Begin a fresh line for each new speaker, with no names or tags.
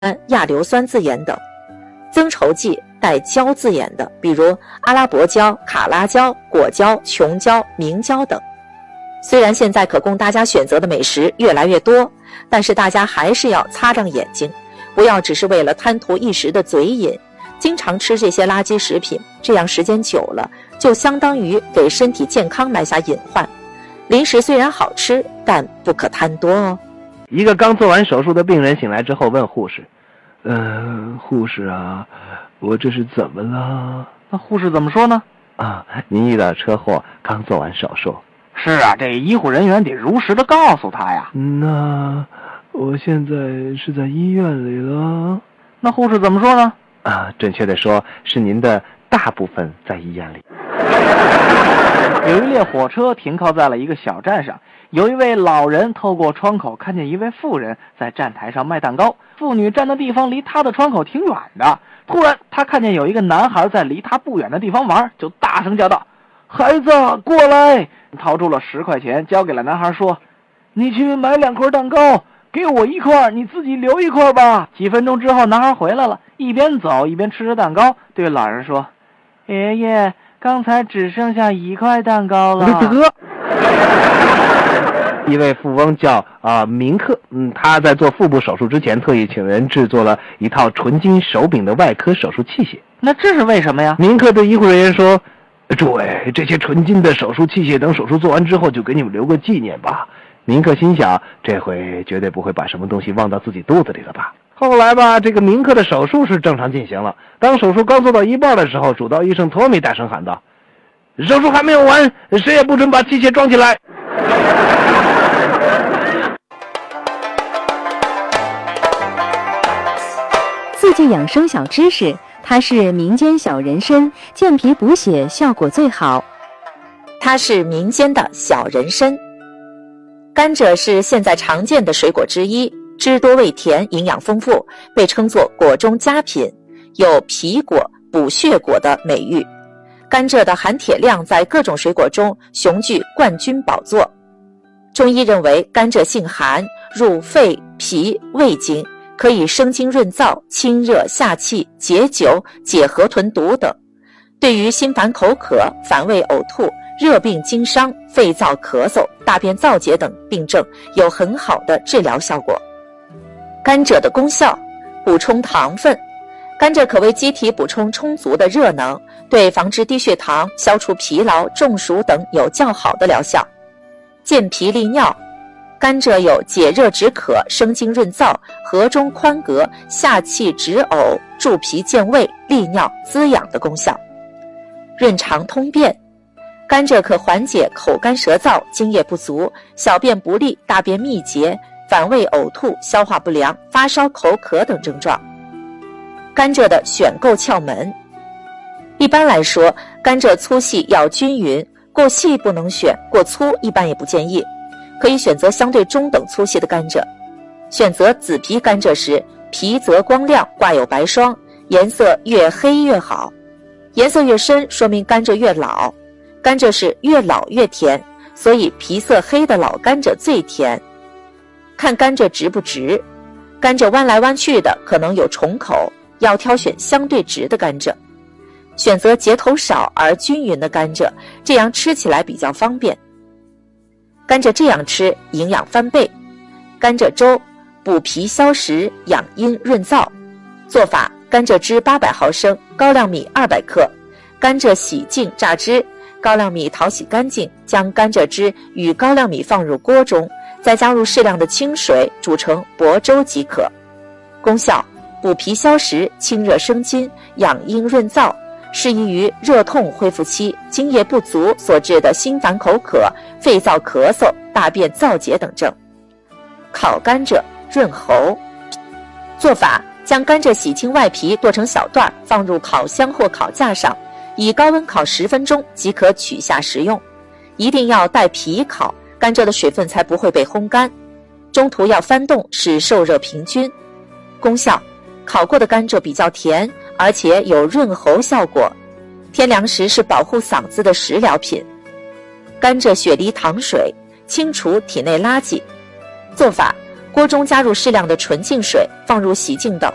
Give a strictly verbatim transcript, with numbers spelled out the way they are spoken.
亚硫酸自盐等；增稠剂带胶自盐的，比如阿拉伯胶、卡拉胶、果胶、琼胶、明胶等。虽然现在可供大家选择的美食越来越多，但是大家还是要擦亮眼睛，不要只是为了贪图一时的嘴瘾，经常吃这些垃圾食品，这样时间久了，就相当于给身体健康埋下隐患。零食虽然好吃，但不可贪多哦。
一个刚做完手术的病人醒来之后问护士：呃，护士啊，我这是怎么了？
那护士怎么说呢？
啊，您遇到车祸，刚做完手术。
是啊，这医护人员得如实的告诉他呀。
那我现在是在医院里了。
那护士怎么说呢？
啊，准确的说，是您的大部分在医院里。
有一列火车停靠在了一个小站上，有一位老人透过窗口看见一位妇人在站台上卖蛋糕，妇女站的地方离他的窗口挺远的。突然他看见有一个男孩在离他不远的地方玩，就大声叫道：孩子过来！掏出了十块钱交给了男孩，说：你去买两块蛋糕，给我一块，你自己留一块吧。几分钟之后男孩回来了，一边走一边吃着蛋糕，对老人说：爷爷，刚才只剩下一块蛋糕了。
一位富翁叫啊、呃、明克，嗯，他在做腹部手术之前，特意请人制作了一套纯金手柄的外科手术器械。
那这是为什么呀？
明克对医护人员说：诸位，这些纯金的手术器械等手术做完之后就给你们留个纪念吧。明克心想，这回绝对不会把什么东西忘到自己肚子里了吧。后来吧，这个明克的手术是正常进行了。当手术刚做到一半的时候，主刀医生托米大声喊道：手术还没有完，谁也不准把器械装起来。
四季养生小知识，它是民间小人参，健脾补血效果最好。
它是民间的小人参。甘蔗是现在常见的水果之一，汁多味甜，营养丰富，被称作果中佳品，有脾果、补血果的美誉。甘蔗的含铁量在各种水果中雄踞冠军宝座。中医认为甘蔗性寒，入肺、脾、胃经，可以生津润燥、清热下气、解酒、解河豚毒等。对于心烦口渴、反胃呕吐、热病经伤、肺燥咳嗽、大便燥结等病症有很好的治疗效果。甘蔗的功效：补充糖分。甘蔗可为机体补充充足的热能，对防治低血糖、消除疲劳、中暑等有较好的疗效。健脾利尿。甘蔗有解热止渴、生津润燥、和中宽膈、下气止呕、助脾健胃、利尿滋养的功效。润肠通便。甘蔗可缓解口干舌燥、津液不足、小便不利、大便秘结、反胃呕吐、消化不良、发烧口渴等症状。甘蔗的选购窍门：一般来说，甘蔗粗细要均匀，过细不能选，过粗一般也不建议。可以选择相对中等粗细的甘蔗。选择紫皮甘蔗时，皮则光亮，挂有白霜，颜色越黑越好。颜色越深，说明甘蔗越老。甘蔗是越老越甜，所以皮色黑的老甘蔗最甜。看甘蔗直不直，甘蔗弯来弯去的可能有虫口，要挑选相对直的甘蔗。选择结头少而均匀的甘蔗，这样吃起来比较方便。甘蔗这样吃，营养翻倍。甘蔗粥，补脾消食，养阴润燥。做法：甘蔗汁八百毫升，高粱米二百克，甘蔗洗净榨汁，高粱米淘洗干净，将甘蔗汁与高粱米放入锅中，再加入适量的清水，煮成薄粥即可。功效：补脾消食，清热生津，养阴润燥，适宜于热痛恢复期、津液不足所致的心烦口渴、肺燥咳嗽、大便燥结等症。烤甘蔗润喉。做法：将甘蔗洗清外皮，剁成小段，放入烤箱或烤架上，以高温烤十分钟即可取下食用。一定要带皮烤，甘蔗的水分才不会被烘干。中途要翻动，使受热平均。功效：烤过的甘蔗比较甜，而且有润喉效果。天凉时是保护嗓子的食疗品。甘蔗雪梨糖水，清除体内垃圾。做法：锅中加入适量的纯净水，放入洗净的